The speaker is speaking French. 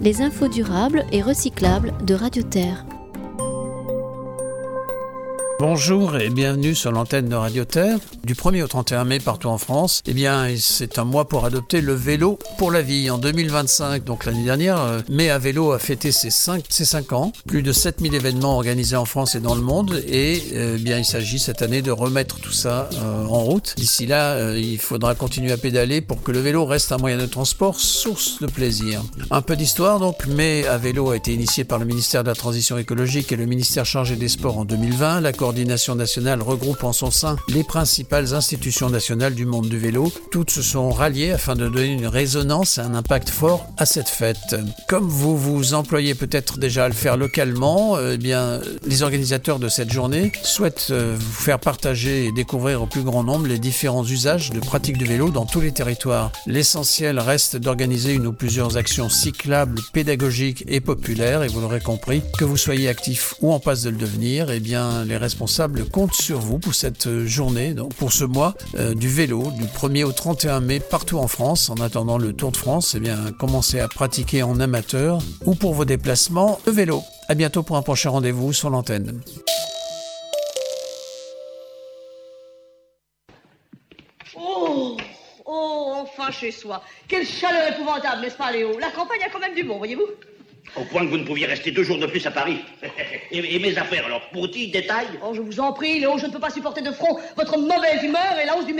les infos durables et recyclables de Radio Terre. Bonjour et bienvenue sur l'antenne de Radio Terre. Du 1er au 31 mai partout en France, c'est un mois pour adopter le vélo pour la vie. En 2025, donc l'année dernière, Mai à vélo a fêté ses 5 ans. Plus de 7000 événements organisés en France et dans le monde. Et il s'agit cette année de remettre tout ça en route. D'ici là, il faudra continuer à pédaler pour que le vélo reste un moyen de transport source de plaisir. Un peu d'histoire donc. Mai à vélo a été initié par le ministère de la Transition écologique et le ministère chargé des Sports en 2020. La coordination nationale regroupe en son sein les principales institutions nationales du monde du vélo. Toutes se sont ralliées afin de donner une résonance et un impact fort à cette fête. Comme vous vous employez peut-être déjà à le faire localement, les organisateurs de cette journée souhaitent vous faire partager et découvrir au plus grand nombre les différents usages de pratique du vélo dans tous les territoires. L'essentiel reste d'organiser une ou plusieurs actions cyclables, pédagogiques et populaires, et vous l'aurez compris, que vous soyez actif ou en passe de le devenir, les responsables comptent sur vous pour cette journée, donc pour ce mois du vélo, du 1er au 31 mai partout en France. En attendant le Tour de France, commencez à pratiquer en amateur ou pour vos déplacements de vélo. À bientôt pour un prochain rendez-vous sur l'antenne. Oh, enfin chez soi. Quelle chaleur épouvantable, n'est-ce pas, Léo? La campagne a quand même du bon, voyez-vous? Au point que vous ne pouviez rester 2 jours de plus à Paris. Et mes affaires, alors, petits détails? Oh, je vous en prie, Léo, je ne peux pas supporter de front votre mauvaise humeur et la hausse du